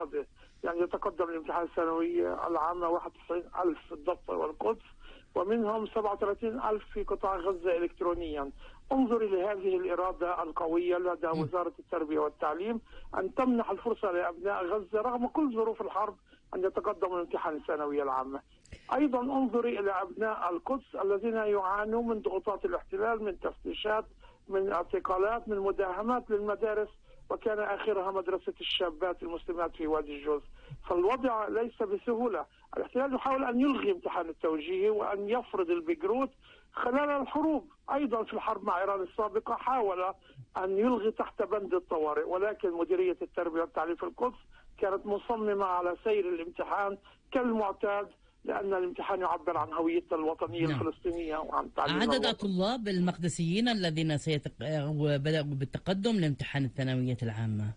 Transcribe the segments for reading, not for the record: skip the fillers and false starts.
يعني يتقدم الامتحان الثانوية العامة 91,000 في الضفة والقدس، ومنهم 37,000 في قطاع غزة إلكترونيا. انظر لهذه الإرادة القوية لدى وزارة التربية والتعليم أن تمنح الفرصة لأبناء غزة رغم كل ظروف الحرب أن يتقدموا الامتحان الثانوية العامة. أيضا انظري إلى أبناء القدس الذين يعانون من ضغوطات الاحتلال، من تفتيشات، من اعتقالات، من مداهمات للمدارس، وكان آخرها مدرسة الشابات المسلمات في وادي الجوز. فالوضع ليس بسهولة. الاحتلال يحاول أن يلغي امتحان التوجيهي وأن يفرض البيجروت خلال الحروب. أيضا في الحرب مع إيران السابقة حاول أن يلغي تحت بند الطوارئ، ولكن مديرية التربية والتعليم في القدس كانت مصممة على سير الامتحان كالمعتاد، لأن الامتحان يعبر عن هويتنا الوطنية الفلسطينية وعن تعليمنا عدد الوطني. الطلاب المقدسيين الذين بدأوا بالتقدم لامتحان الثانوية العامة؟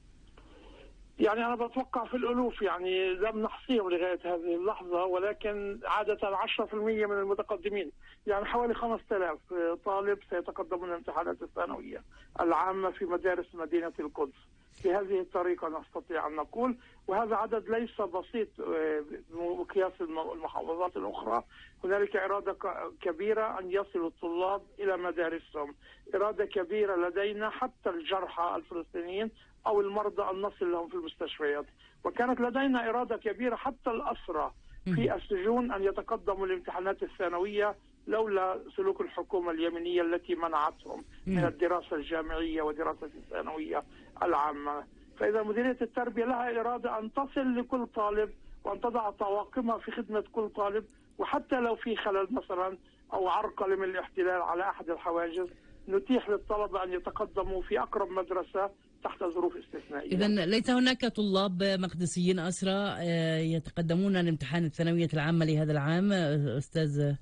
يعني أنا بتوقع في الألوف، يعني لم نحصيهم لغاية هذه اللحظة، ولكن عادة 10% من المتقدمين، يعني حوالي 5000 طالب سيتقدمون الامتحانات الثانوية العامة في مدارس مدينة القدس. بهذه الطريقة نستطيع أن نقول، وهذا عدد ليس بسيط بمقياس المحافظات الأخرى. هنالك إرادة كبيرة أن يصلوا الطلاب إلى مدارسهم، إرادة كبيرة لدينا حتى الجرحى الفلسطينيين أو المرضى أن نصل لهم في المستشفيات، وكانت لدينا إرادة كبيرة حتى الأسرى في السجون أن يتقدموا الامتحانات الثانوية لولا سلوك الحكومة اليمنية التي منعتهم من الدراسة الجامعية ودراسة الثانوية العامة. فإذا مديرية التربية لها إرادة أن تصل لكل طالب وأن تضع طواقمها في خدمة كل طالب، وحتى لو في خلل مثلا أو عرقلة من الاحتلال على أحد الحواجز نتيح للطلبة أن يتقدموا في أقرب مدرسة تحت ظروف استثنائية. إذن ليس هناك طلاب مقدسيين أسرى يتقدمون لامتحان الثانوية العامة لهذا العام أستاذ؟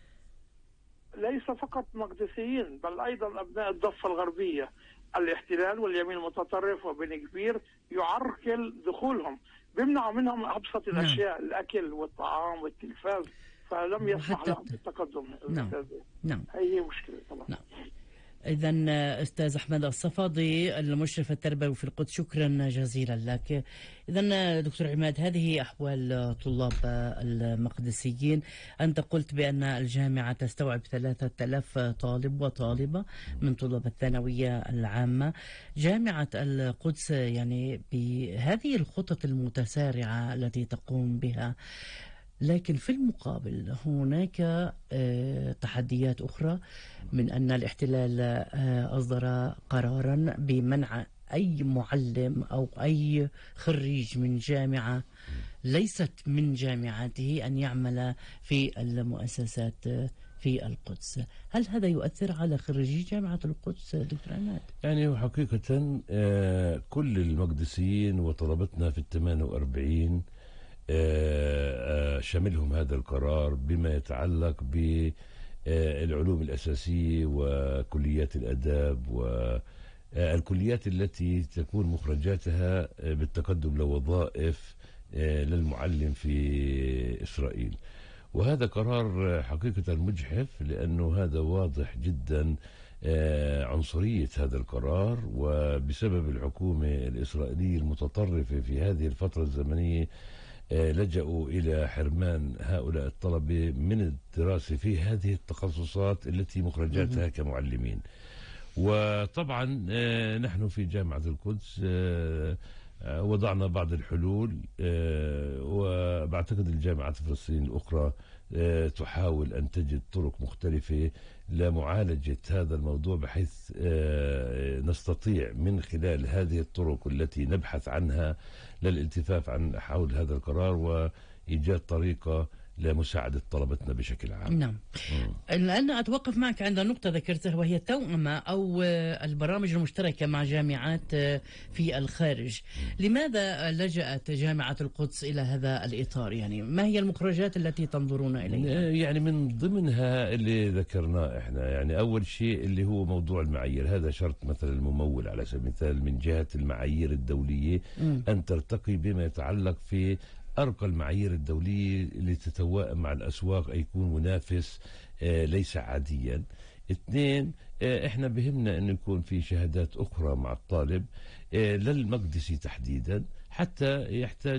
ليس فقط مقدسيين بل أيضا أبناء الضفة الغربية. الاحتلال واليمين المتطرف وبن كبير يعرقل دخولهم، بيمنعوا منهم أبسط الأشياء، الأكل والطعام والتلفاز، فلم يسمح لهم بالتقدم. نعم. هي مشكلة طبعا. نعم. إذن أستاذ أحمد الصفدي المشرف التربوي في القدس، شكرا جزيلا لك. إذن دكتور عماد، هذه أحوال طلاب المقدسيين. أنت قلت بأن الجامعة تستوعب 3000 طالب وطالبة من طلاب الثانوية العامة. جامعة القدس يعني بهذه الخطط المتسارعة التي تقوم بها، لكن في المقابل هناك تحديات أخرى، من أن الاحتلال أصدر قرارا بمنع أي معلم أو أي خريج من جامعة ليست من جامعاته أن يعمل في المؤسسات في القدس. هل هذا يؤثر على خريجي جامعة القدس دكتور عماد؟ يعني حقيقة كل المقدسيين وطلبتنا في 48 شملهم هذا القرار بما يتعلق بالعلوم الأساسية وكليات الأداب والكليات التي تكون مخرجاتها بالتقدم لوظائف للمعلم في إسرائيل. وهذا قرار حقيقة مجحف، لأنه هذا واضح جدا عنصرية هذا القرار، وبسبب الحكومة الإسرائيلية المتطرفة في هذه الفترة الزمنية لجأوا إلى حرمان هؤلاء الطلبة من الدراسة في هذه التخصصات التي مخرجاتها كمعلمين. وطبعا نحن في جامعة القدس وضعنا بعض الحلول، وبعتقد الجامعات الفلسطينية الأخرى تحاول أن تجد طرق مختلفة لمعالجة هذا الموضوع، بحيث نستطيع من خلال هذه الطرق التي نبحث عنها للالتفاف عن حول هذا القرار وإيجاد طريقة لمساعدة طلبتنا بشكل عام. نعم. الآن أتوقف معك عند نقطة ذكرتها، وهي التوأمة أو البرامج المشتركة مع جامعات في الخارج. لماذا لجأت جامعة القدس إلى هذا الإطار؟ يعني ما هي المخرجات التي تنظرون إليها؟ يعني من ضمنها اللي ذكرناه إحنا، يعني أول شيء اللي هو موضوع المعايير. هذا شرط مثلا الممول على سبيل المثال من جهة المعايير الدولية أن ترتقي بما يتعلق في أرقى المعايير الدولية اللي تتوائم مع الأسواق، أي يكون منافس ليس عاديا. 2، إحنا بهمنا أن يكون في شهادات أخرى مع الطالب للمقدسي تحديدا، حتى يحتاج